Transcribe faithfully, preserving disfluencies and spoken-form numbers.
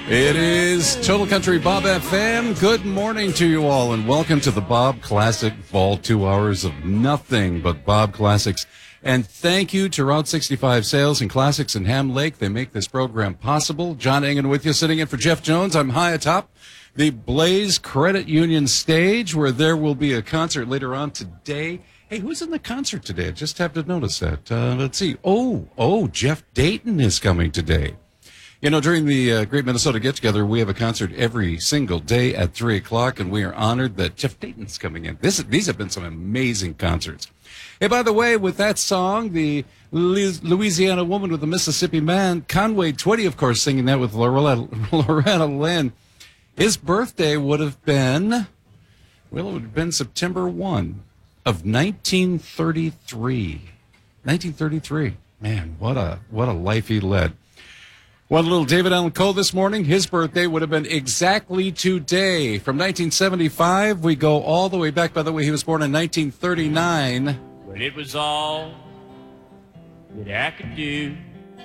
It is Total Country Bob F M. Good morning to you all, and welcome to the Bob Classic Vault. Two hours of nothing but Bob Classics. And thank you to Route sixty-five Sales and Classics in Ham Lake. They make this program possible. John Engen with you, sitting in for Jeff Jones. I'm high atop the Blaze Credit Union stage, where there will be a concert later on today. Hey, who's in the concert today? I just have to notice that. Uh, let's see. Oh, oh, Jeff Dayton is coming today. You know, during the uh, Great Minnesota Get-Together, we have a concert every single day at three o'clock, and we are honored that Jeff Dayton's coming in. This, these have been some amazing concerts. Hey, by the way, with that song, the Louisiana Woman with the Mississippi Man, Conway Twitty, of course, singing that with Loretta, Loretta Lynn. His birthday would have been, well, it would have been September first of nineteen thirty-three. nineteen thirty-three. Man, what a what a life he led. One little David Allan Coe this morning. His birthday would have been exactly today. From nineteen seventy-five, we go all the way back. By the way, he was born in nineteen thirty-nine. When it was all that I could do